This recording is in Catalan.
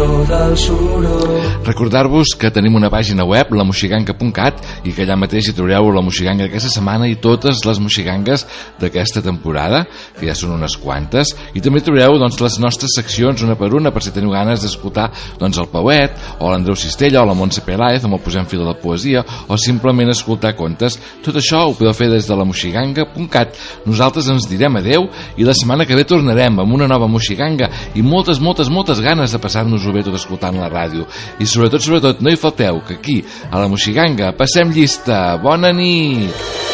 Recordar-vos que tenim una pàgina web, lamoxiganga.cat, i que allà mateix hi trobareu la moxiganga d'aquesta setmana i totes les moxigangues d'aquesta temporada, que ja són unes quantes, i també trobareu les nostres seccions una per una, per si teniu ganes d'escoltar el Pauet, o l'Andreu Cistella, o la Montse Peláez, amb el Posem Fil de la Poesia, o simplement escoltar contes. Tot això ho podeu fer des de lamoxiganga.cat. Nosaltres ens direm adeu i la setmana que ve tornarem amb una nova moxiganga i moltes ganes de passar-nos-ho bé tot escoltant la ràdio. I sobretot, no hi falteu, que aquí, a la moxiganga, passem llista. Bona nit!